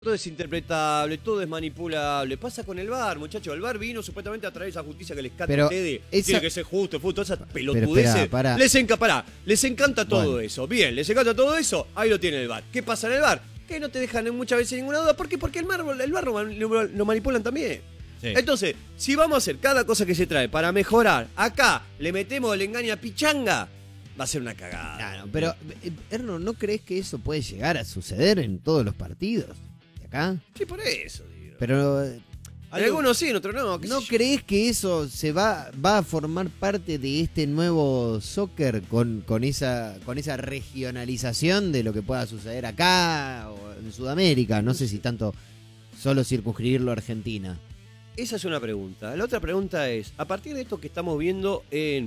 Todo es interpretable, todo es manipulable. Pasa con el VAR, muchachos. El VAR vino supuestamente a traer esa justicia que les canta a ustedes. Tiene que ser justo, todas esas pelotudeces. Les encanta todo eso. Bien, les encanta todo eso. Ahí lo tiene el VAR. ¿Qué pasa en el VAR? Que no te dejan muchas veces ninguna duda. ¿Por qué? Porque el VAR lo manipulan también. Sí. Entonces, si vamos a hacer cada cosa que se trae para mejorar, acá le metemos el engaño a pichanga, va a ser una cagada. Claro, pero, Erno, ¿no crees que eso puede llegar a suceder en todos los partidos? ¿Acá? Sí, por eso, digo. Pero algunos sí, en otros no. ¿No crees que eso se va a formar parte de este nuevo soccer con esa regionalización de lo que pueda suceder acá o en Sudamérica? No sé si tanto solo circunscribirlo a Argentina. Esa es una pregunta. La otra pregunta es, a partir de esto que estamos viendo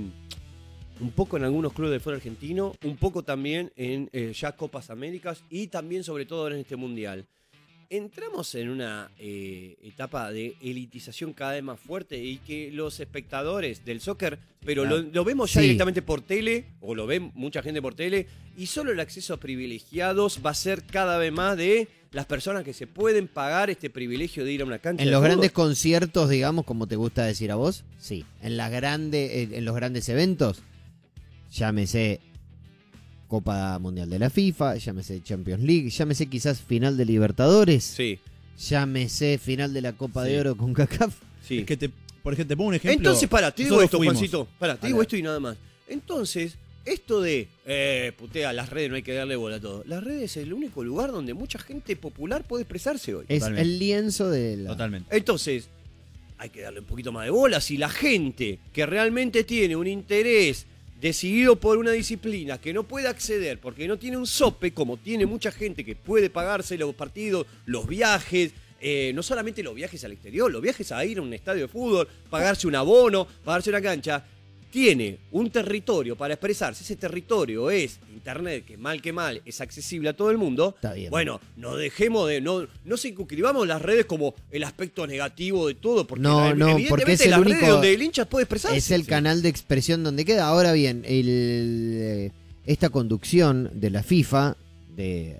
un poco en algunos clubes de fútbol argentino, un poco también en ya Copas Américas y también sobre todo en este Mundial, entramos en una etapa de elitización cada vez más fuerte y que los espectadores del soccer, pero lo vemos ya directamente por tele, o lo ven mucha gente por tele, y solo el acceso a privilegiados va a ser cada vez más de las personas que se pueden pagar este privilegio de ir a una cancha. En los grandes conciertos, digamos, como te gusta decir a vos, sí. En los grandes eventos, llámese Copa Mundial de la FIFA, llámese Champions League, llámese quizás final de Libertadores, sí, llámese final de la Copa de Oro con CONCACAF. Sí. Es que por ejemplo, te pongo un ejemplo. Entonces, te digo esto, Juancito. Te digo esto y nada más. Entonces, esto de, putea, las redes no hay que darle bola a todo. Las redes es el único lugar donde mucha gente popular puede expresarse hoy. Es el lienzo de la... Totalmente. Entonces, hay que darle un poquito más de bola. Si la gente que realmente tiene un interés decidido por una disciplina que no puede acceder porque no tiene un sope, como tiene mucha gente que puede pagarse los partidos, los viajes, no solamente los viajes al exterior, los viajes a ir a un estadio de fútbol, pagarse un abono, pagarse una cancha, tiene un territorio para expresarse. Ese territorio es internet, que mal es accesible a todo el mundo. Está bien. Bueno, no dejemos de, no circunscribamos las redes como el aspecto negativo de todo, porque porque es el las único, redes donde el hincha puede expresarse. Es el canal de expresión donde queda. Ahora bien, esta conducción de la FIFA, de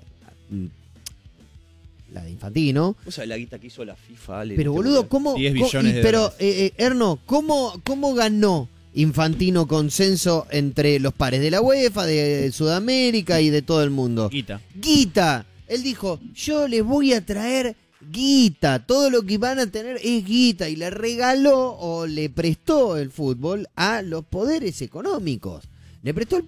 la de Infantino. O sea, la guita que hizo la FIFA. Pero boludo, ¿cómo? 10 billones de dólares. Erno, ¿cómo ganó Infantino consenso entre los pares de la UEFA, de Sudamérica y de todo el mundo? Guita. Él dijo, yo les voy a traer guita. Todo lo que van a tener es guita. Y le regaló o le prestó el fútbol a los poderes económicos. Le prestó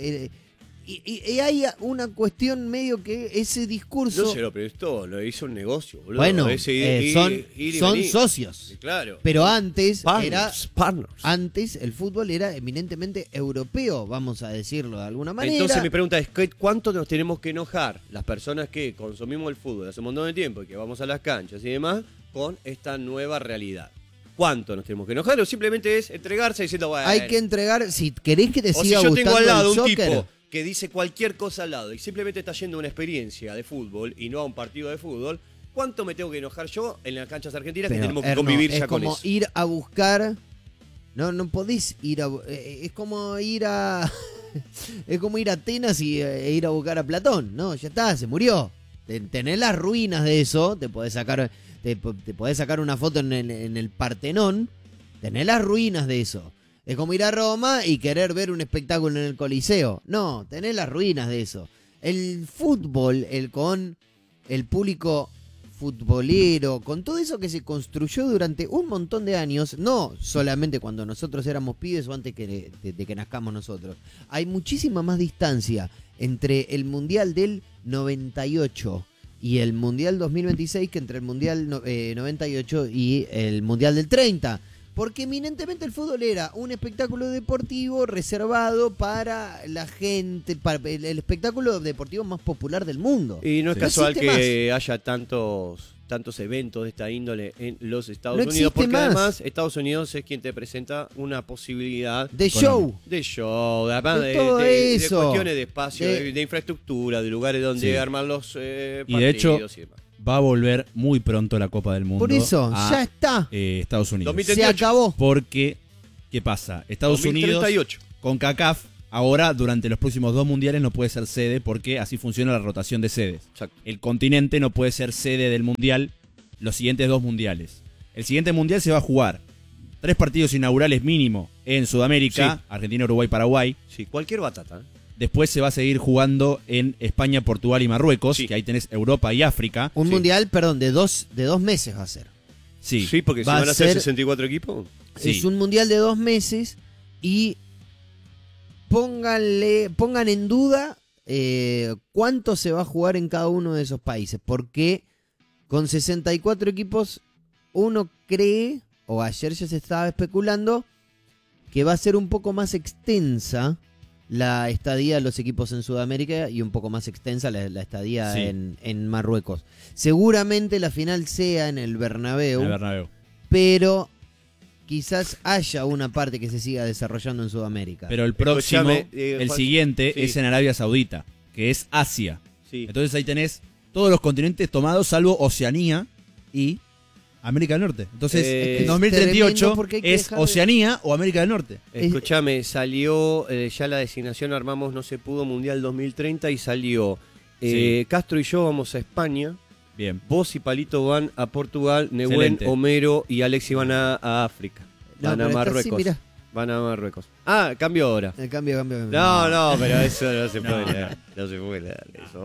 y hay una cuestión medio que ese discurso... No se lo prestó, lo hizo un negocio, boludo. Bueno, son socios. Sí, claro. Pero antes partners. Antes el fútbol era eminentemente europeo, vamos a decirlo de alguna manera. Entonces mi pregunta es, ¿cuánto nos tenemos que enojar las personas que consumimos el fútbol hace un montón de tiempo y que vamos a las canchas y demás con esta nueva realidad? ¿Cuánto nos tenemos que enojar? O simplemente es entregarse diciendo, bueno... Hay que entregar, si querés que te siga gustando el soccer. O si yo tengo al lado un tipo que dice cualquier cosa al lado y simplemente está yendo a una experiencia de fútbol y no a un partido de fútbol, ¿cuánto me tengo que enojar yo en las canchas argentinas que tenemos que convivir ya con eso? Es como ir a buscar... No podés ir a... Es como ir a... Es como ir a Atenas e ir a buscar a Platón. No, ya está, se murió. Tenés las ruinas de eso, te podés sacar una foto en el Partenón, tenés las ruinas de eso. Es como ir a Roma y querer ver un espectáculo en el Coliseo. No, tenés las ruinas de eso. El fútbol, con el público futbolero, con todo eso que se construyó durante un montón de años, no solamente cuando nosotros éramos pibes o antes de que nazcamos nosotros. Hay muchísima más distancia entre el Mundial del 98 y el Mundial 2026 que entre el Mundial 98 y el Mundial del 30. Porque eminentemente el fútbol era un espectáculo deportivo reservado para la gente, para el espectáculo deportivo más popular del mundo. Y no es casual que haya tantos eventos de esta índole en los Estados Unidos, porque además Estados Unidos es quien te presenta una posibilidad de show, además de cuestiones de espacio, de infraestructura, de lugares donde armar los partidos y de hecho, y demás. Va a volver muy pronto la Copa del Mundo. Por eso, ya está. Estados Unidos. 2038. Se acabó. Porque, ¿qué pasa? Estados 2038. Unidos, CONCACAF, Ahora, durante los próximos 2 mundiales no puede ser sede porque así funciona la rotación de sedes. Exacto. El continente no puede ser sede del mundial los siguientes 2 mundiales. El siguiente mundial se va a jugar 3 partidos inaugurales mínimo en Sudamérica, Sí. Argentina, Uruguay, Paraguay. Sí, cualquier batata. Después se va a seguir jugando en España, Portugal y Marruecos, Sí. que ahí tenés Europa y África. Un Sí. mundial, perdón, de dos meses va a ser. Sí. Sí, porque si Va a van a ser ser- 64 equipos. Sí. Es un mundial de 2 meses y pongan en duda cuánto se va a jugar en cada uno de esos países. Porque con 64 equipos uno cree, o ayer ya se estaba especulando, que va a ser un poco más extensa la estadía de los equipos en Sudamérica y un poco más extensa la estadía Sí. en Marruecos. Seguramente la final sea en el Bernabéu, En el Bernabéu. pero quizás haya una parte que se siga desarrollando en Sudamérica. Pero el próximo, Escuchame, el Juan- siguiente sí. es en Arabia Saudita, que es Asia. Sí. Entonces ahí tenés todos los continentes tomados, salvo Oceanía y América del Norte. Entonces, Es en 2038 tremendo porque hay que es dejar de- Oceanía o América del Norte. Escúchame, salió ya la designación, armamos No Se Pudo Mundial 2030 y salió Sí. Castro y yo vamos a España, Bien. vos y Palito van a Portugal, Nehuen, Excelente. Homero y Alexi van a África. No, Van a pero está así, Marruecos. mirá. Van a Marruecos. Ah, cambio ahora. Cambio. No, pero eso no se puede No. leer. No se puede leer eso.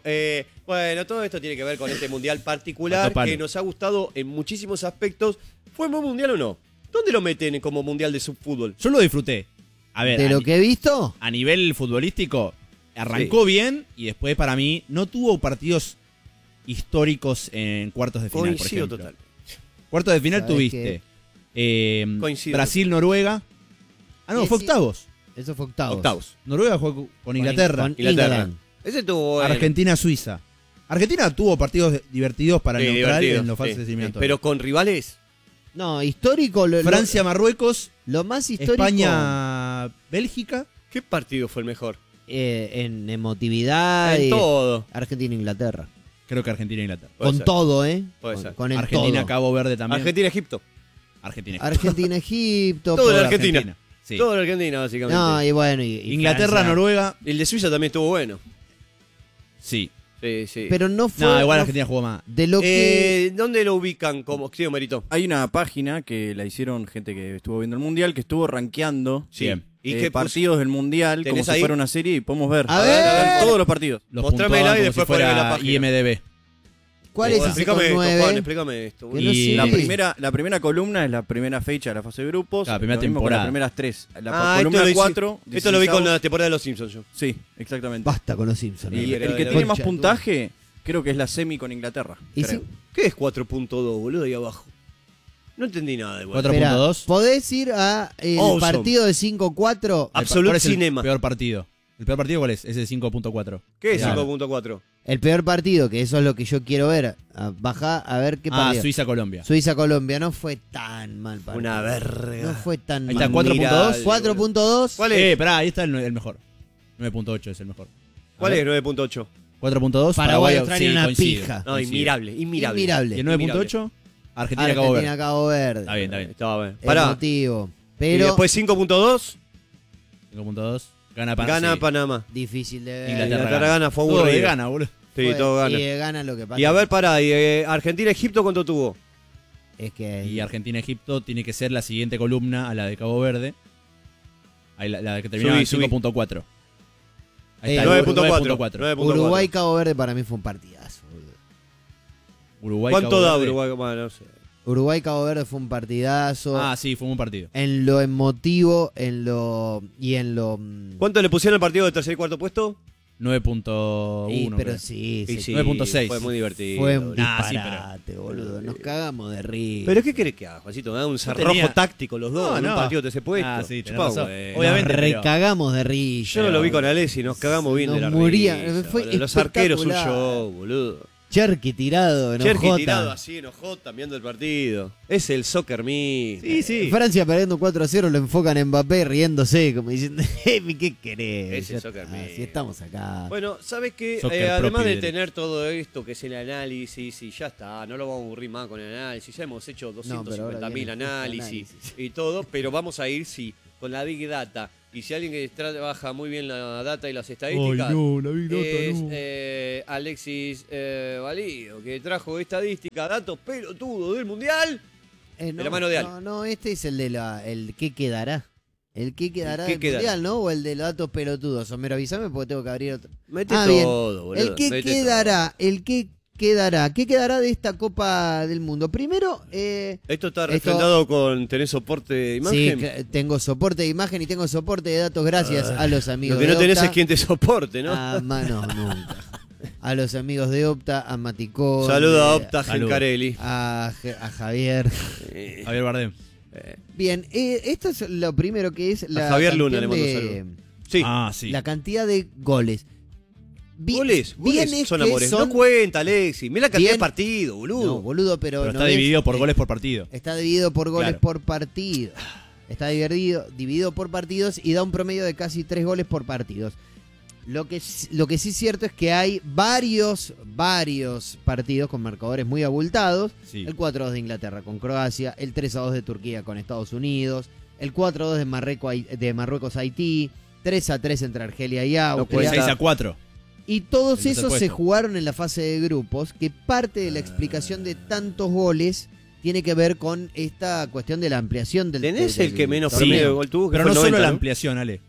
Bueno, todo esto tiene que ver con este mundial particular Pato palo. que nos ha gustado en muchísimos aspectos. ¿Fue buen mundial o no? ¿Dónde lo meten como mundial de subfútbol? Yo lo disfruté. A ver, De lo que he visto, a nivel futbolístico, arrancó bien y después para mí no tuvo partidos históricos en cuartos de final, por Coincido ejemplo. total. Cuartos de final ¿Sabes tuviste Coincido. Brasil-Noruega. Ah, no, Sí, fue sí. octavos. eso fue octavos. Octavos. Noruega jugó con Inglaterra. Con Inglaterra. England. Ese tuvo bueno. Argentina-Suiza. Argentina tuvo partidos divertidos para Sí, el neutral divertido, en los fases sí, eliminatorios. pero con rivales. No, histórico. Francia-Marruecos, Lo más histórico España-Bélgica. ¿Qué partido fue el mejor? en emotividad. En y todo. Argentina-Inglaterra. Creo que Argentina-Inglaterra. Puede Con ser. todo, ¿eh? Puede Con, ser. con el Argentina-Cabo Verde también. Argentina-Egipto. Argentina. Argentina-Egipto. Todo por- en Argentina. Sí. Todo en Argentina, básicamente. No, y bueno. y Inglaterra-Noruega. El de Suiza también estuvo bueno. Sí. Sí, sí. Pero no fue. No, igual no- Argentina jugó más. De lo que. ¿Dónde lo ubican como tío Merito? Hay una página que la hicieron gente que estuvo viendo el mundial, que estuvo rankeando Sí. Bien. ¿Y qué partidos del mundial como ¿Tenés si ahí? fuera una serie y podemos ver. A ver. Todos los partidos. Los Mostrámela puntuaban y como después si fuera poneme la página. IMDB. ¿Cuál es ese Explícame con esto, 9? Juan, explícame esto. Que no Y- sé. La primera columna es la primera fecha de la fase de grupos. La primera lo mismo con temporada. las primeras 3. La Ah, columna esto lo 4. hice- Esto lo vi con la temporada de los Simpsons yo. Sí, exactamente. Basta con los Simpsons. Y Pero el que la tiene más concha de tu- puntaje, creo que es la semi con Inglaterra. Y creo. sí, ¿Qué es 4.2, boludo, ahí abajo? No entendí nada igual. 4.2. ¿podés ir a el Awesome. partido de 5-4? Absolute ¿Cuál es el Cinema. peor partido? ¿El peor partido cuál es? Es el 5.4. ¿Qué es Claro. 5.4? El peor partido, que eso es lo que yo quiero ver. Baja a ver qué Ah, partido. Suiza-Colombia. Suiza-Colombia no fue tan mal partido. Una verga. No fue tan Ahí está, mal. 4.2. 4.2. ¿Cuál es? Pará, ahí está el mejor. 9.8 es el mejor. ¿Cuál es 9.8? 4.2. Paraguay, Australia, sí, una coincide, pija. No, coincide. inmirable. ¿Y el 9.8? Argentina-Cabo Verde. Argentina-Cabo Verde. Está bien, está bien. Estaba bien. Pará. Emotivo. Y Pero después 5.2 5.2. Gana Panamá. gana sí. Panamá. difícil de ver. Inglaterra gana, fue Todo aburrido. de gana, boludo. Sí, Fue- todo gana. Y gana lo que pasa. Y a ver, pará, y, Argentina-Egipto, ¿cuánto tuvo? Es que. Y Argentina-Egipto tiene que ser la siguiente columna a la de Cabo Verde. Ahí la que termina en Subí. 5.4. Ahí está, 9.4. 9.4. Uruguay-Cabo Verde para mí fue un partidazo. boludo. Uruguay, ¿Cuánto Cabo da Verde. Uruguay? Bueno, no sé. Uruguay-Cabo Verde fue un partidazo. Ah, sí, fue un buen partido. En lo emotivo, en lo. Y en lo. ¿Cuánto le pusieron al partido de tercer y cuarto puesto? 9.1. Sí, pero creo. sí, Y sí. sí, 9.6. Fue muy divertido. Fue un Nah, sí, disparate, boludo. Nos cagamos de risa. ¿Pero qué querés que haga, Juancito? ¿Me da un cerrojo tenía- táctico los dos No, en un no. partido de ese puesto? Ah, sí, tenés Chupá, razón. güey. Obviamente, Nos pero- recagamos de risa. Yo no lo vi con Alessi, nos cagamos bien de Nos la moría. risa, Fue boludo. Los arqueros un espectacular. show, boludo. Cherky tirado en Cherky OJ. tirado así en OJ viendo el partido. Es el soccer mismo. Sí, sí. Francia perdiendo 4-0, lo enfocan en Mbappé riéndose, como diciendo, ¿qué querés? Ese Ya soccer está, mismo. si estamos acá. Bueno, ¿sabes qué? Soccer Además propio de y tener todo esto que es el análisis, y ya está, no lo vamos a aburrir más con el análisis, ya hemos hecho No, pero ahora 250.000 viene el análisis análisis. y todo, pero vamos a ir, sí, con la Big Data. Y si alguien que trabaja muy bien la data y las estadísticas la Big es Alexis Valido, que trajo estadística, datos pelotudos del Mundial. No, de la mano de Ale. No, este es el de el que quedará. El que quedará ¿El qué del quedará? Mundial, ¿no? O el de los datos pelotudos. Homero, avísame porque tengo que abrir otro. Mete bien. todo, boludo. El que mete quedará, el que quedará. ¿Qué quedará de esta Copa del Mundo? Primero, todo. Esto está refrendado con tener soporte de imagen. sí, tengo soporte de imagen y tengo soporte de datos gracias a los amigos Lo que de no tenés Opta. es quien te soporte, ¿no? No, nunca. A los amigos de Opta, a Maticón. Saludo a Opta Saludo. Gencarelli. A Javier. Javier Bardem. Bien, esto es lo primero que es la Javier Luna cantidad le mando un Sí. Sí. la cantidad de goles. Goles es son que amores. No cuenta, Alexis. Mira la cantidad Bien. de partidos, boludo. No, boludo, pero Pero no está ves, dividido por goles por partido. Está dividido por goles Claro. por partido. Está dividido por partidos y da un promedio de casi 3 goles por partidos. Lo que sí es cierto es que hay varios partidos con marcadores muy abultados. Sí. El 4-2 de Inglaterra con Croacia, el 3-2 de Turquía con Estados Unidos, el 4-2 de Marruecos-Haití, 3-3 entre Argelia y Austria. 6-4. Y todos El tercer esos se puesto. jugaron en la fase de grupos, que parte de la explicación de tantos goles tiene que ver con esta cuestión de la ampliación del Tenés del el que menos torneo. promedio de gol tuvo, que Pero fue no el solo 90, la ¿no? ampliación, Ale.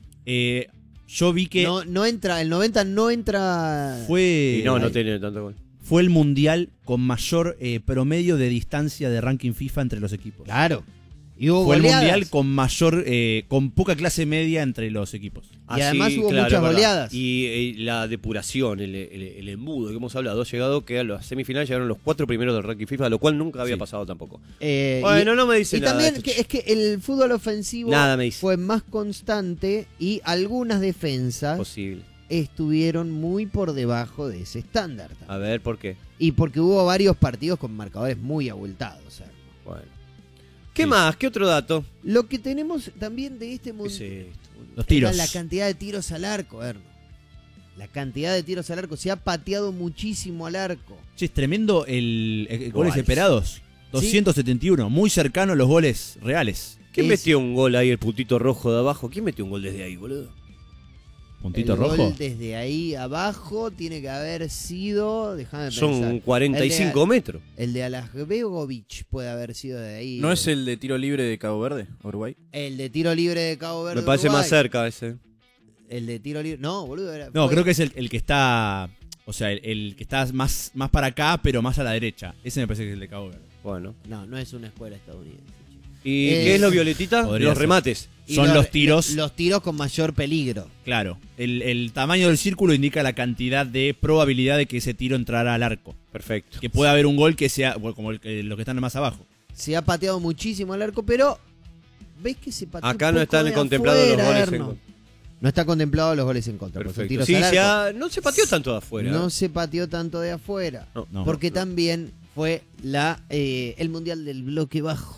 Yo vi que No entra, el 90 no entra. fue, Y no tiene tanto gol. fue el mundial con mayor promedio de distancia de ranking FIFA entre los equipos. Claro. Y hubo Fue goleadas. el mundial con mayor, con poca clase media entre los equipos. Y además hubo muchas es verdad. goleadas. Y la depuración, el embudo que hemos hablado, ha llegado que a las semifinales llegaron los 4 primeros del ranking FIFA, lo cual nunca había Sí. pasado tampoco. Bueno, no me dice y nada. también esto. es que el fútbol ofensivo Nada me dice. fue más constante y algunas defensas Posible. estuvieron muy por debajo de ese estándar. A ver, ¿por qué? Y porque hubo varios partidos con marcadores muy abultados. Bueno. ¿Qué Sí. más? ¿Qué otro dato? Lo que tenemos también de este ¿Qué mundo es esto, boludo? Los tiros. la cantidad de tiros al arco, Erno. La cantidad de tiros al arco. Se ha pateado muchísimo al arco. Che, es tremendo el goles Goles. esperados. 271, muy cercano a los goles reales. ¿Quién Es- metió un gol ahí, el puntito rojo de abajo? ¿Quién metió un gol desde ahí, boludo? Puntito El rojo. gol desde ahí abajo tiene que haber sido, déjame pensar, Son 45 metros. el de Alazbegovic puede haber sido de ahí. ¿No es el de tiro libre de Cabo Verde, Uruguay? El de tiro libre de Cabo Verde. Me parece Uruguay. más cerca ese. El de tiro libre. No, boludo. No, creo que es el que está. O sea, el que está más para acá, pero más a la derecha. Ese me parece que es el de Cabo Verde. Bueno. No es una escuela estadounidense. ¿Y Es- qué es lo violetita? Podría Los ser. remates. Y Son los tiros. Los tiros con mayor peligro. Claro. El tamaño del círculo indica la cantidad de probabilidad de que ese tiro entrara al arco. Perfecto. Que pueda haber un gol que sea bueno, como los que están más abajo. Se ha pateado muchísimo al arco, pero ¿ves que se pateó Acá un no poco están de contemplados los afuera, goles en Erno? contra. No está contemplado los goles en contra. porque son Perfecto. tiros Sí, al arco. no se pateó tanto de afuera. No se pateó tanto de afuera. No. Porque también fue el mundial del bloque bajo.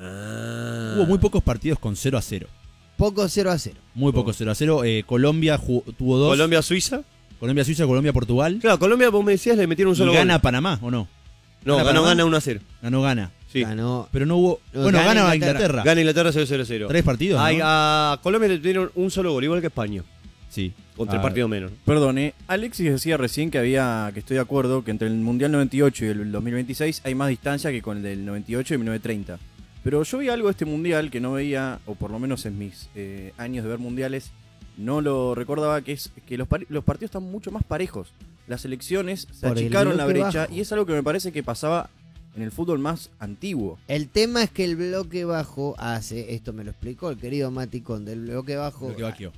Ah. Hubo muy pocos partidos con 0-0. Poco 0-0. Muy pocos 0-0. Colombia tuvo 2. Colombia-Suiza. Colombia-Suiza, Colombia-Portugal. Claro, Colombia, vos me decías, le metieron un Y solo gana gol. Panamá, ¿o no? No, ¿Gana Panamá? gana 1-0. Gana. Sí. Ganó. Pero no hubo. No, Bueno, gana gana Inglaterra. Inglaterra. Gana Inglaterra 0-0. 3 partidos. ¿no? A Colombia le dieron un solo gol, igual que España. Sí. Contra el Ah, partido menos. Perdón, Alexis decía recién que estoy de acuerdo, que entre el Mundial 98 y el 2026 hay más distancia que con el del 98 y 1930. Pero yo vi algo de este Mundial que no veía, o por lo menos en mis años de ver mundiales, no lo recordaba, que es que los partidos están mucho más parejos. Las selecciones se Por el achicaron la bloque brecha bajo. y es algo que me parece que pasaba en el fútbol más antiguo. El tema es que el bloque bajo hace, esto me lo explicó el querido Maticón, del bloque bajo Lo que vaqueó.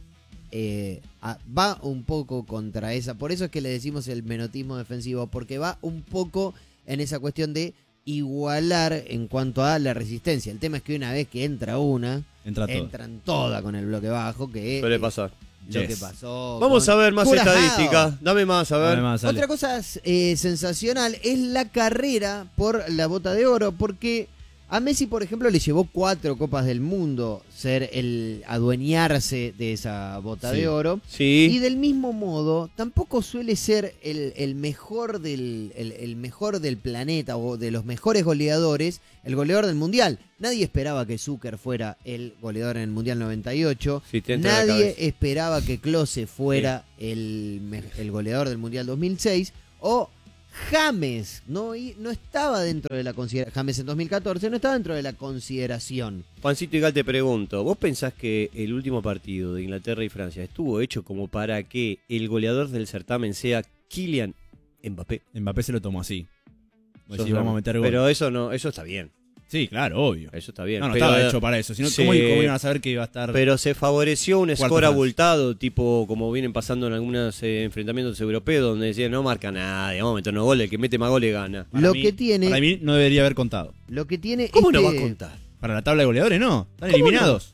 va un poco contra esa, por eso es que le decimos el menotismo defensivo, porque va un poco en esa cuestión de igualar en cuanto a la resistencia. El tema es que una vez que entra una, Entra todo. entran todas con el bloque bajo, que Suele es pasar. lo Yes. que pasó. Vamos con a ver más Curazao. estadísticas. Dame más, a ver. Además, sale. Otra cosa sensacional es la carrera por la bota de oro, porque A Messi, por ejemplo, le llevó 4 Copas del Mundo ser el adueñarse de esa bota Sí. de oro. Sí. Y del mismo modo, tampoco suele ser el mejor el mejor del planeta o de los mejores goleadores, el goleador del Mundial. Nadie esperaba que Zucker fuera el goleador en el Mundial 98. Sí, te entra en la Nadie cabeza. esperaba que Klose fuera el goleador del Mundial 2006. O James, no estaba dentro de la consideración. James en 2014 no estaba dentro de la consideración. Juancito Igal, te pregunto, ¿vos pensás que el último partido de Inglaterra y Francia estuvo hecho como para que el goleador del certamen sea Kylian Mbappé? Mbappé se lo tomó así. Sos Decir, vamos a meter gol. Pero eso no, eso está bien. Sí, claro, obvio. Eso está bien. No, no pero, estaba hecho para eso. Sino, sí. ¿cómo iban a saber que iba a estar? Pero se favoreció un Cuarto score Francia. abultado, tipo como vienen pasando en algunos enfrentamientos europeos, donde decían no marca nada, vamos a meternos goles, el que mete más goles gana. Lo mí- que tiene, Para mí no debería haber contado. lo que tiene ¿Cómo este- no va a contar? Para la tabla de goleadores, no. Están ¿Cómo eliminados.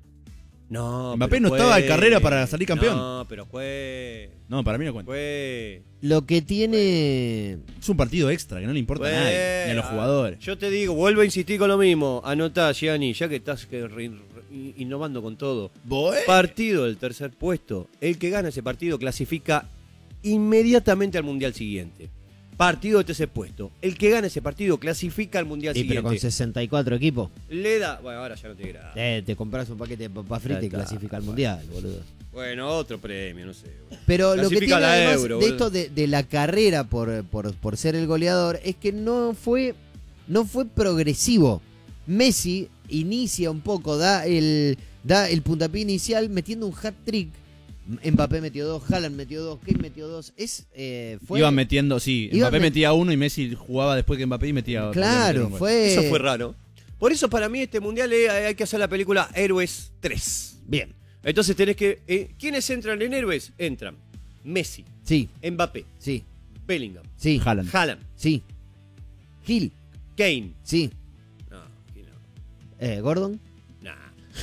No, Mbappé pero no estaba en fue- carrera para salir campeón. No, pero fue. No, para mí no cuenta. Fue. Lo que tiene. Es un partido extra que no le importa a nadie, ni a los jugadores. Yo te digo, vuelvo a insistir con lo mismo. Anotá, Gianni, ya que estás innovando con todo. Partido del tercer puesto. El que gana ese partido clasifica inmediatamente al mundial siguiente. Partido del tercer puesto. El que gana ese partido clasifica al mundial Sí, pero siguiente. con 64 equipos. Le da. Bueno, ahora ya no te grada. Te compras un paquete de papas fritas Ya y está, clasifica al bueno. mundial, boludo. Bueno, otro premio, no sé. Pero lo que Clasifica tiene la además Euro, de boludo. esto de la carrera por ser el goleador es que no fue progresivo. Messi inicia un poco, da el puntapié inicial metiendo un hat-trick. Mbappé metió 2, Haaland metió 2, Kane metió 2. Iban metiendo, sí. Iban Mbappé met- metía uno y Messi jugaba después que Mbappé y metía otro. Claro, fue. Eso fue raro. Por eso para mí este mundial hay que hacer la película Héroes 3. Bien. Entonces tenés que... ¿Quiénes entran en Héroes? Entran Messi, Sí, Mbappé, sí, Bellingham, sí. Haaland. Haaland, Sí. Gil, Kane. sí. No, aquí no. Gordon, Nah.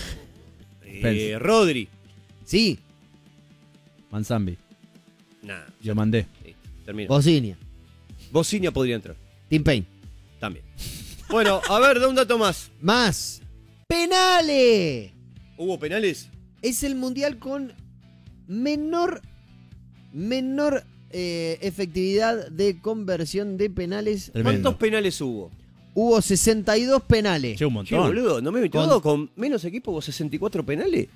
Spence. Rodri. sí. Manzambi. Nah. Yo mandé. Listo, termino. Bosinia, Bosinia podría entrar. Tim Payne. También. Bueno, a ver, da un dato más. Más. ¡Penales! ¿Hubo penales? Es el mundial con menor efectividad de conversión de penales. Tremendo. ¿Cuántos penales hubo? Hubo 62 penales. Che, un Che, montón. boludo, ¿no me metí todo? ¿Con menos equipo hubo 64 penales?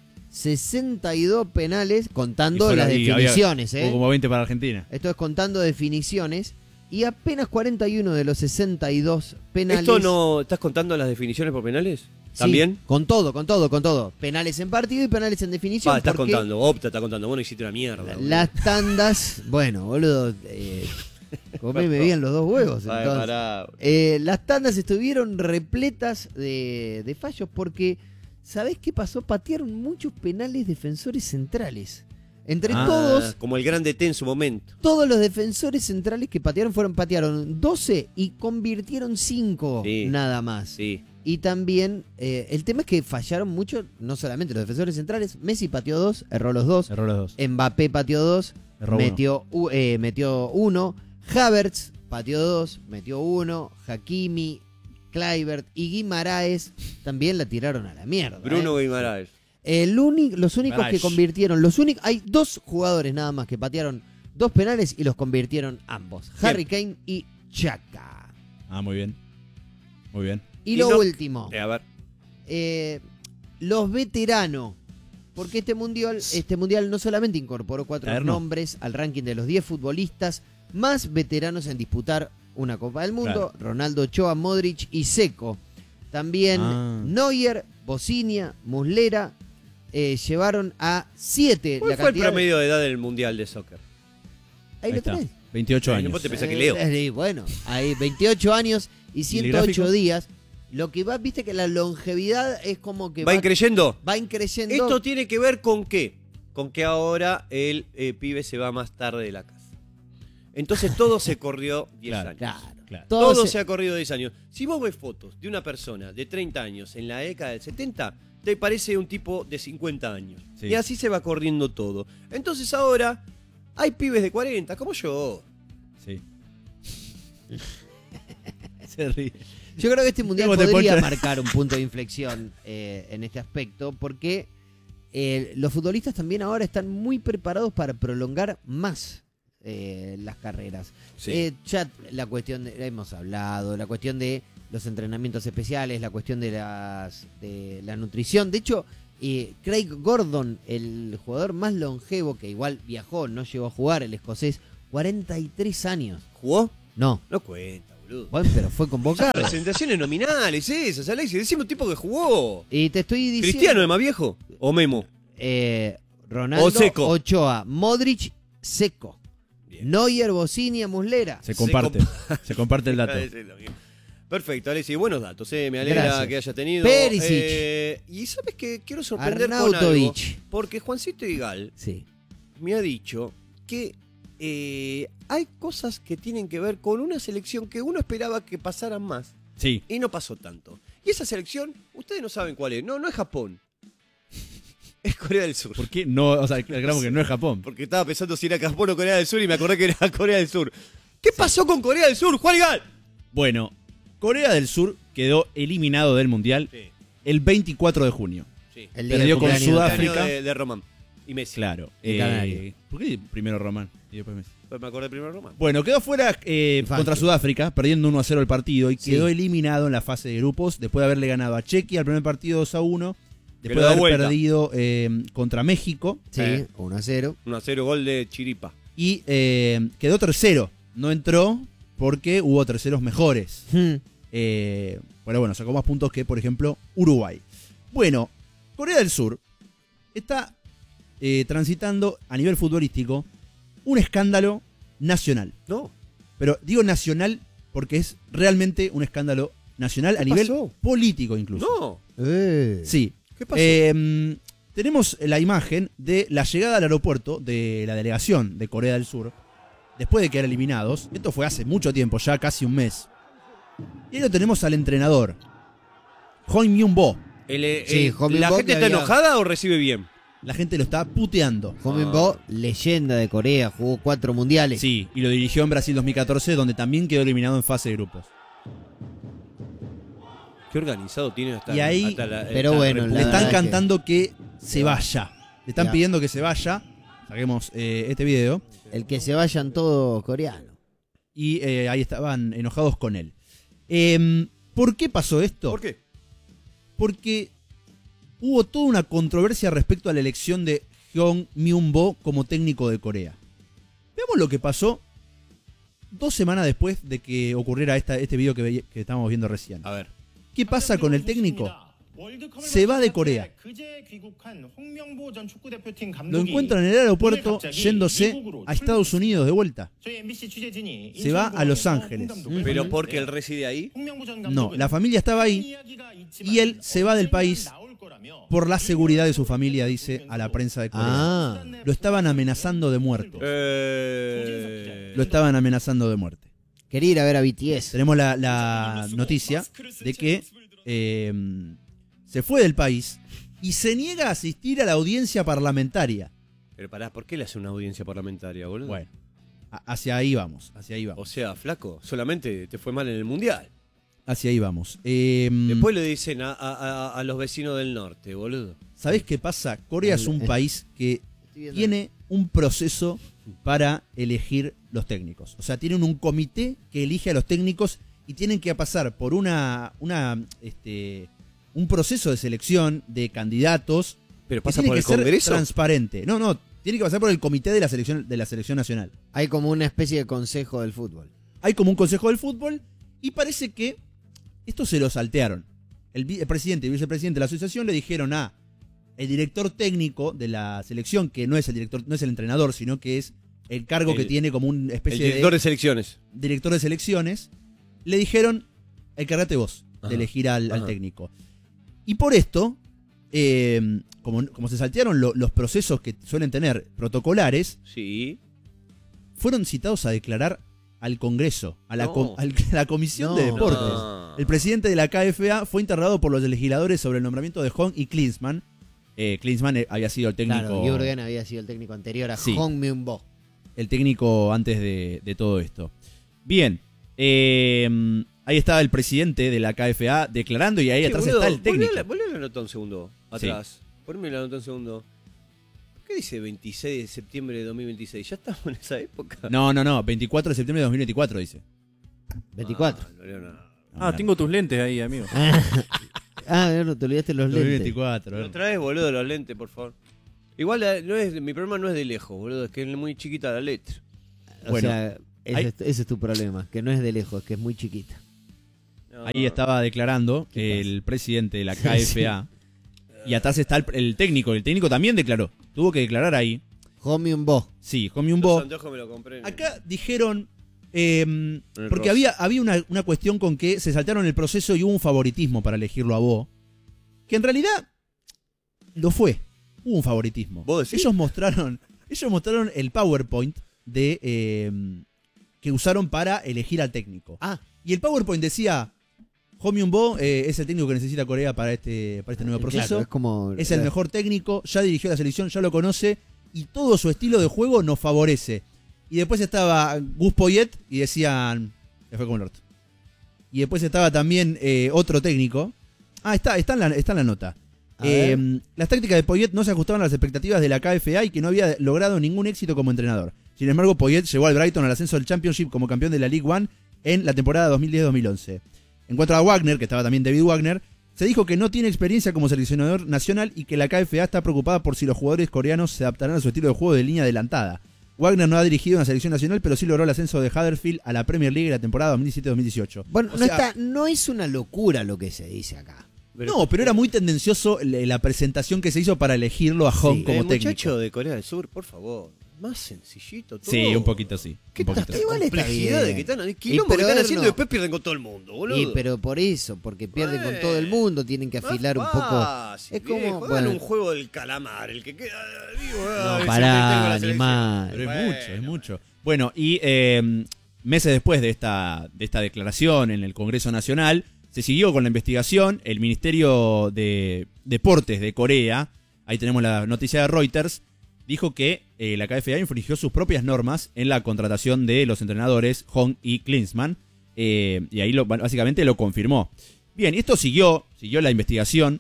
62 penales Y contando fue las y había- definiciones, hubo como 20 para Argentina. Esto es contando definiciones. Y apenas 41 de los 62 penales. ¿Esto no estás contando las definiciones por penales? Sí, ¿También? con todo. Penales en partido y penales en definición. Estás porque contando, Opta está contando. Bueno, hiciste una mierda. boludo. las tandas, bueno, boludo, comeme bien los dos huevos. Ay, entonces. pará. Las tandas estuvieron repletas de fallos porque, ¿sabés qué pasó? Patearon muchos penales defensores centrales. Entre todos, Como el grande T en su momento. todos los defensores centrales que patearon 12 y convirtieron 5 Sí. nada más. Sí. Y también, el tema es que fallaron mucho, no solamente los defensores centrales. Messi pateó 2, erró los 2. Cerró los dos. Mbappé pateó 2, Erró metió 1. Havertz pateó 2, metió 1. Hakimi, Kluivert y Guimaraes también la tiraron a la mierda. Bruno Guimaraes. Los únicos que Guimaraes. convirtieron, hay 2 jugadores nada más que patearon 2 penales y los convirtieron ambos. Bien. Harry Kane y Xhaka. Ah, muy bien. Muy bien. Y Y lo no- último, A ver. los veteranos. Porque este mundial no solamente incorporó 4 Eterno. nombres al ranking de los 10 futbolistas más veteranos en disputar una Copa del Mundo, Claro. Ronaldo, Ochoa, Modric y Seco. También Neuer, Bosinia, Muslera llevaron a 7 ¿Cuál la fue el cantidad. promedio de edad del Mundial de Soccer? Ahí lo está. tenés. 28 Ay, años. no vos te pensás que leo. Bueno, hay 28 años y 108 gráfico? días. Lo que va, viste que la longevidad es como que ¿Va increyendo? va increyendo. ¿Esto tiene que ver con qué? Con que ahora el pibe se va más tarde de la casa. Entonces todo se corrió 10 Claro. años. Claro. Todo se ha corrido 10 años. Si vos ves fotos de una persona de 30 años en la década del 70, te parece un tipo de 50 años. Sí. Y así se va corriendo todo. Entonces ahora hay pibes de 40, como yo. Sí. Se ríe. Yo creo que este mundial ¿Cómo te podría poncho? marcar un punto de inflexión en este aspecto, porque los futbolistas también ahora están muy preparados para prolongar más las carreras. Sí. Ya la cuestión, hemos hablado, la cuestión de los entrenamientos especiales, la cuestión de la nutrición. De hecho, Craig Gordon, el jugador más longevo, que igual viajó, no llegó a jugar, el escocés, 43 años. ¿Jugó? No, No cuenta, boludo. bueno, pero fue convocado. Presentaciones nominales esas, Alexis. Decime un tipo que jugó. Y te estoy diciendo... ¿Cristiano es más viejo? ¿O Memo? Ronaldo, O Seco. Ochoa, Modric, Seco. Bien. Neuer, Bosinia, Muslera. Se comparte. Se comparte el dato. Perfecto, Alexis. Buenos datos. Me alegra Gracias. que hayas tenido. Perisic. Y sabes que quiero sorprender con algo. Arnautovic. Porque Juancito Igal Sí. me ha dicho que hay cosas que tienen que ver con una selección que uno esperaba que pasaran más Sí. y no pasó tanto. Y esa selección, ustedes no saben cuál es. No es Japón. Es Corea del Sur. ¿Por qué no? O sea, aclaramos que no es Japón. Porque estaba pensando si era Japón o Corea del Sur y me acordé que era Corea del Sur. ¿Qué pasó con Corea del Sur, Juan Igal? Bueno, Corea del Sur quedó eliminado del Mundial el 24 de junio. Sí. El día Perdió del con cumpleaños. Sudáfrica. Cumpleaños de Román y Messi. Claro. El canario. ¿Por qué primero Román y después Messi? Pues me acordé primero de Román. Bueno, quedó fuera contra Sudáfrica, perdiendo 1-0 el partido y Sí. quedó eliminado en la fase de grupos después de haberle ganado a Chequia al primer partido 2-1, Que después lo de da haber vuelta. perdido contra México Sí, 1-0. 1-0 gol de Chiripa. y quedó tercero. No entró porque hubo terceros mejores. Pero bueno, sacó más puntos que, por ejemplo, Uruguay. Bueno, Corea del Sur está transitando a nivel futbolístico un escándalo nacional. No. Pero digo nacional porque es realmente un escándalo nacional a ¿Qué nivel pasó? político incluso. No. Sí. ¿Qué pasó? Tenemos la imagen de la llegada al aeropuerto de la delegación de Corea del Sur después de quedar eliminados. Esto fue hace mucho tiempo, ya casi un mes. Y ahí lo tenemos al entrenador, Hong Myung-bo. Sí, Hong ¿La Min-bo gente que está había- enojada o recibe bien? La gente lo está puteando. Hong Min-bo, leyenda de Corea, jugó 4 mundiales. Sí, y lo dirigió en Brasil 2014, donde también quedó eliminado en fase de grupos. Qué organizado tiene hasta, Y ahí- hasta la, pero esta bueno, Le república. la están verdad que- cantando que se vaya. Le están Ya. pidiendo que se vaya. Saquemos este video. El que se vayan todos coreanos. Y ahí estaban enojados con él. ¿Por qué pasó esto? ¿Por qué? Porque hubo toda una controversia respecto a la elección de Hong Myung-bo como técnico de Corea. Veamos lo que pasó 2 semanas después de que ocurriera este video que estábamos viendo recién. A ver. ¿Qué pasa con el técnico? Se va de Corea. Lo encuentran en el aeropuerto yéndose a Estados Unidos de vuelta. Se va a Los Ángeles. ¿Pero porque él reside ahí? No, la familia estaba ahí y él se va del país por la seguridad de su familia, dice a la prensa de Corea. Ah, Lo estaban amenazando de muerte. Lo estaban amenazando de muerte. quería ir a ver a BTS. Tenemos la noticia de que se fue del país y se niega a asistir a la audiencia parlamentaria. Pero pará, ¿por qué le hace una audiencia parlamentaria, boludo? Bueno, hacia ahí vamos, hacia ahí O vamos. sea, flaco, solamente te fue mal en el mundial. Hacia ahí vamos. Después le dicen a los vecinos del norte, boludo. ¿Sabés qué pasa? Corea es un país que tiene un proceso para elegir los técnicos. O sea, tienen un comité que elige a los técnicos y tienen que pasar por un proceso de selección de candidatos. Pero que pasa tiene por que el ser Congreso. transparente. No, tiene que pasar por el comité de la selección nacional. Hay como una especie de consejo del fútbol. Hay como un consejo del fútbol y parece que esto se lo saltearon. El presidente y el vicepresidente de la asociación le dijeron a el director técnico de la selección, que no es el director, no es el entrenador, sino que es el cargo que tiene como una El especie director de de selecciones. director de selecciones, le dijeron, encárgate vos de Ajá, elegir al ajá. técnico. Y por esto, como se saltearon los procesos que suelen tener protocolares, Sí. fueron citados a declarar al Congreso, a la, No. a la Comisión No. de Deportes. No. El presidente de la KFA fue interrogado por los legisladores sobre el nombramiento de Hong y Klinsmann. Klinsmann había sido el técnico, Claro, Jürgen había sido el técnico anterior a Sí. Hong el técnico antes de todo esto. Bien, ahí estaba el presidente de la KFA declarando y ahí atrás está el técnico. Volví a la nota un segundo atrás. Ponme la nota un segundo. ¿Qué dice 26 de septiembre de 2026? ¿Ya estamos en esa época? No, 24 de septiembre de 2024 dice. 24. No leo nada. Tengo tus lentes ahí, amigo. No te olvidaste los lentes. 2024. Lo traes, boludo, los lentes, por favor. Igual mi problema no es de lejos, boludo, es que es muy chiquita la letra. O Bueno, sea, ese es tu problema, que no es de lejos, que es muy chiquita. No, Ahí estaba declarando el presidente de la KFA. Y atrás está el técnico. El técnico también declaró. Tuvo que declarar ahí. Homium Bo. Sí, Homium Los Bo. anteojos me lo compré. Acá dijeron. el Porque Ross. había una cuestión con que se saltaron el proceso y hubo un favoritismo para elegirlo a Bo. Que en realidad lo fue. Hubo un favoritismo. ¿Vos decís? Ellos mostraron el PowerPoint que usaron para elegir al técnico. Y el PowerPoint decía: Homium Bo es el técnico que necesita Corea para este nuevo proceso. Claro, es como... Es el mejor técnico, ya dirigió la selección, ya lo conoce y todo su estilo de juego nos favorece. Y después estaba Gus Poyet y decían, le fue como el orto. Y después estaba también otro técnico. Está en la nota. Las tácticas de Poyet no se ajustaban a las expectativas de la KFA y que no había logrado ningún éxito como entrenador. Sin embargo, Poyet llegó al Brighton al ascenso del Championship como campeón de la League One en la temporada 2010-2011. En cuanto a Wagner, que estaba también David Wagner, se dijo que no tiene experiencia como seleccionador nacional y que la KFA está preocupada por si los jugadores coreanos se adaptarán a su estilo de juego de línea adelantada. Wagner no ha dirigido una selección nacional, pero sí logró el ascenso de Huddersfield a la Premier League en la temporada 2017-2018. Bueno, no es una locura lo que se dice acá. Pero era muy tendencioso la presentación que se hizo para elegirlo a Hong como técnico. Muchacho de Corea del Sur, por favor. Más sencillito todo. Sí, un poquito sí. ¿Qué un poquito tanta sí. Igual está complejidad bien. de que están, quilombo que pero están no. haciendo y después pierden con todo el mundo, boludo? Pero por eso, porque pierden con todo el mundo, tienen que afilar un poco. Es como, juegan un juego del calamar, el que queda vivo. No, pará, animal. Pero es mucho. Bueno, y meses después de esta declaración en el Congreso Nacional, se siguió con la investigación. El Ministerio de Deportes de Corea, ahí tenemos la noticia de Reuters, dijo que la KFA infringió sus propias normas en la contratación de los entrenadores Hong y Klinsmann, y ahí básicamente lo confirmó. Bien, y esto siguió la investigación,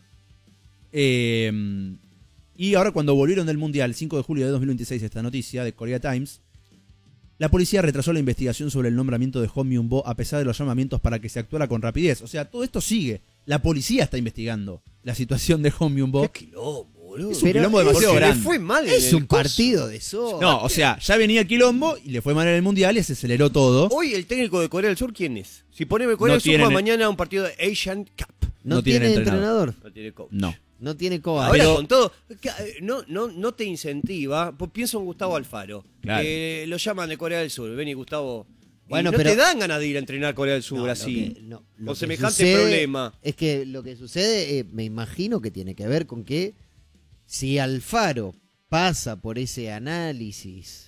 y ahora cuando volvieron del Mundial, 5 de julio de 2026, esta noticia de Korea Times, la policía retrasó la investigación sobre el nombramiento de Hong Myung-bo a pesar de los llamamientos para que se actuara con rapidez. O sea, todo esto sigue. La policía está investigando la situación de Hong Myung-bo. Qué quilombo, boludo. Es un quilombo demasiado Porque le grande. fue mal en Es el un coso. partido de eso. No, o sea, ya venía el quilombo y le fue mal en el Mundial y se aceleró todo. Hoy el técnico de Corea del Sur, ¿quién es? Si poneme Corea No del Sur, juega tienen- mañana un partido de Asian Cup. No tienen tiene entrenador. entrenador. No tiene coach. No. No tiene coa. Ahora Pero- con todo, no te incentiva. Pues pienso en Gustavo Alfaro. Claro. Lo llaman de Corea del Sur. Vení, Gustavo. Bueno, y no pero- te dan ganas de ir a entrenar Corea del Sur No, así. lo con que semejante sucede problema. Es que lo que sucede, me imagino que tiene que ver con que si Alfaro pasa por ese análisis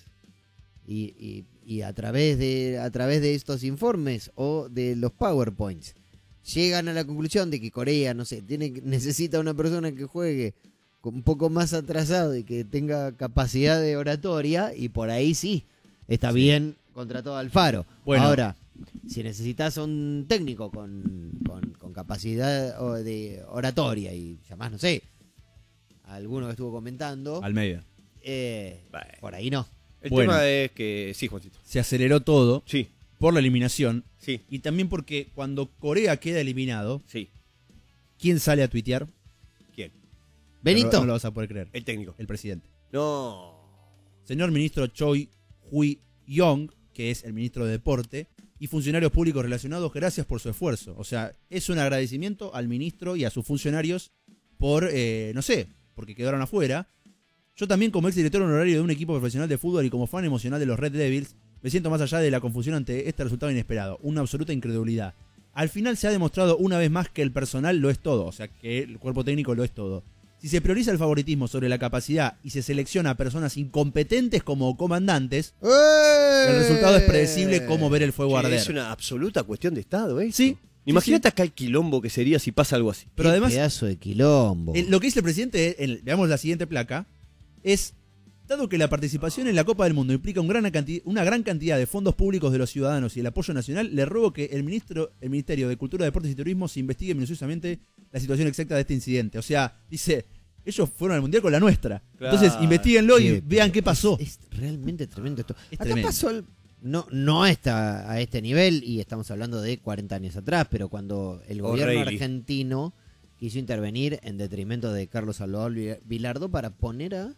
y a través de estos informes o de los PowerPoints llegan a la conclusión de que Corea, no sé, necesita una persona que juegue un poco más atrasado y que tenga capacidad de oratoria, y por ahí sí, está bien contratado a Alfaro. Bueno. Ahora, si necesitas un técnico con capacidad de oratoria y llamás, no sé, a alguno que estuvo comentando, Almeida. por ahí no. El Bueno. tema es que. Sí, Juancito. Se aceleró todo Sí, por la eliminación sí, y también porque cuando Corea queda eliminado, sí. ¿quién sale a tuitear? ¿Quién? Benito. No lo vas a poder creer. El técnico. El presidente. No. Señor ministro Choi Hui-yong, que es el ministro de Deporte, y funcionarios públicos relacionados, gracias por su esfuerzo. O sea, es un agradecimiento al ministro y a sus funcionarios por, no sé, porque quedaron afuera. Yo también, como exdirector honorario de un equipo profesional de fútbol y como fan emocional de los Red Devils, me siento más allá de la confusión ante este resultado inesperado. Una absoluta incredulidad. Al final se ha demostrado una vez más que el personal lo es todo, o sea, que el cuerpo técnico lo es todo. Si se prioriza el favoritismo sobre la capacidad y se selecciona a personas incompetentes como comandantes, el resultado es predecible como ver el fuego Che, arder. es una absoluta cuestión de Estado, ¿eh? Sí. Imagínate acá el quilombo que sería si pasa algo así. Pero Qué además, pedazo de quilombo. lo que dice el presidente, veamos la siguiente placa, es Dado que la participación en la Copa del Mundo implica una gran cantidad de fondos públicos de los ciudadanos y el apoyo nacional, le ruego que el Ministerio de Cultura, Deportes y Turismo se investigue minuciosamente la situación exacta de este incidente. O sea, dice, ellos fueron al Mundial con la nuestra. Claro. Entonces, investiguenlo y Che, vean qué pasó. Es realmente tremendo esto. Es Acá tremendo. pasó, no está a este nivel, y estamos hablando de 40 años atrás, pero cuando el gobierno O'Reilly. argentino quiso intervenir en detrimento de Carlos Salvador Vilardo para poner a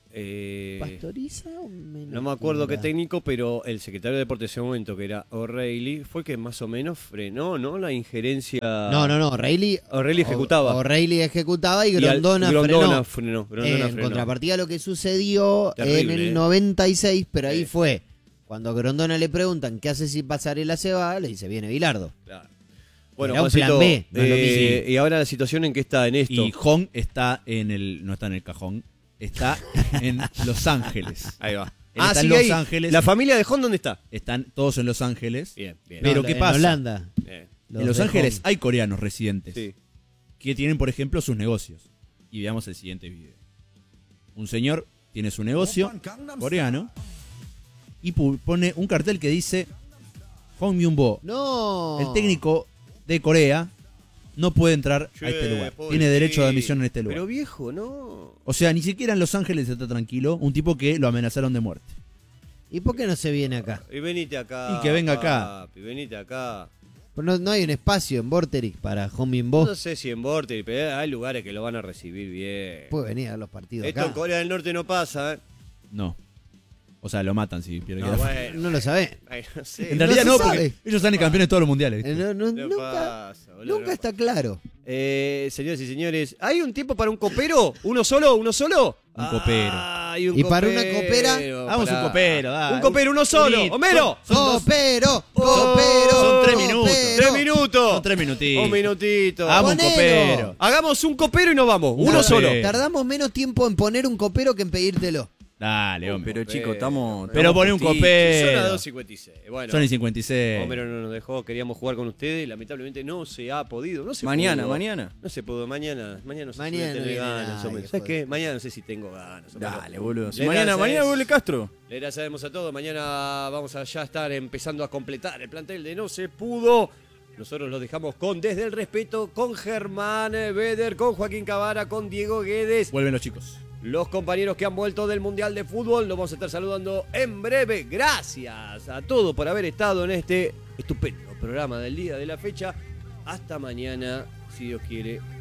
Pastoriza o No me acuerdo qué técnico, pero el secretario de Deportes en ese momento, que era O'Reilly, fue que más o menos frenó, ¿no? La injerencia. No, O'Reilly ejecutaba. O'Reilly ejecutaba y Y Grondona Grondona frenó. frenó. En contrapartida, lo que sucedió Terrible, en el 96, pero ahí Sí. fue cuando a Grondona le preguntan qué hace si Pasarela se va, le dice, viene Bilardo. Claro. Bueno, Era un Juancito, plan B, no es lo mismo. y ahora la situación en que está en esto. Y Hong está no está en el cajón, está en Los Ángeles. Ahí va. Él está en sí, Los ahí. Ángeles. ¿La familia de Hon dónde está? Están todos en Los Ángeles. Bien, bien. Pero No, ¿qué en pasa? Holanda. Bien. Los En Los de Ángeles Hong. hay coreanos residentes Sí. que tienen, por ejemplo, sus negocios. Y veamos el siguiente video. Un señor tiene su negocio coreano y pone un cartel que dice Hong Myung-bo, No. el técnico de Corea, no puede entrar a este lugar. Tiene derecho de admisión en este lugar. Pero viejo, ¿no? O sea, ni siquiera en Los Ángeles está tranquilo. Un tipo que lo amenazaron de muerte. ¿Y por qué no se viene acá? Y venite acá. Y que venga acá. papi, venite acá. Pues no hay un espacio en Vorterix para Hong-Min-Bo. No sé si en Vorterix, pero hay lugares que lo van a recibir bien. Puede venir a los partidos Esto en acá. Corea del Norte no pasa, ¿eh? No. O sea, lo matan si pierde. No, bueno. No lo sabés. Ay, no sé. En realidad no no, se porque sabe. ellos salen campeones de todos los mundiales. ¿viste? No Nunca, pasa, boludo, nunca no está claro. Señoras y señores, ¿hay un tiempo para un copero? ¿Uno solo? ¿Uno solo? Un copero. Hay un ¿Y para una copero, copera? Vamos un copero, dale. Un copero, uno solo. Un- ¡Homero! ¡Copero! Oh, ¡Copero! son 3 minutos. ¡Copero! 3 minutos. Son 3 minutitos. Un minutito. Hagamos un Ponelo. copero. Hagamos un copero y nos vamos. Uno Dale. solo. Tardamos menos tiempo en poner un copero que en pedírtelo. Dale, hombre. Pero chicos, estamos. Pero pone un justitos. copero. Son las 2:56. Bueno, Son y 56. Homero no nos dejó, queríamos jugar con ustedes, lamentablemente no se ha podido. No se Mañana, pudo. mañana. No se pudo, mañana no sé Mañana si voy a no tener viene ganas. nadie, Homero. ¿Sabes joder. qué? Mañana no sé si tengo ganas. Homero. Dale, boludo. Si Le mañana gracias. vuelve Castro. Le agradecemos a todos. Mañana vamos a ya estar empezando a completar el plantel de No se pudo. Nosotros los dejamos con Desde el Respeto, con Germán Beder, con Joaquín Cavara, con Diego Guedes. Vuelven los chicos. Los compañeros que han vuelto del Mundial de Fútbol, los vamos a estar saludando en breve. Gracias a todos por haber estado en este estupendo programa del día de la fecha. Hasta mañana, si Dios quiere.